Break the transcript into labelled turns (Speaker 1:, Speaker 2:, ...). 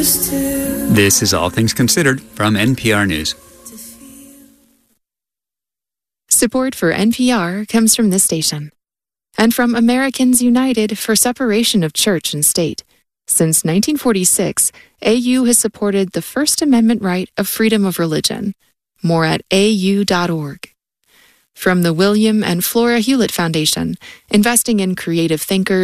Speaker 1: This is All Things Considered from NPR News.
Speaker 2: Support for NPR comes from this station and from Americans United for Separation of Church and State. Since 1946, AU has supported the First Amendment right of freedom of religion. More at au.org. From the William and Flora Hewlett Foundation, investing in creative thinkers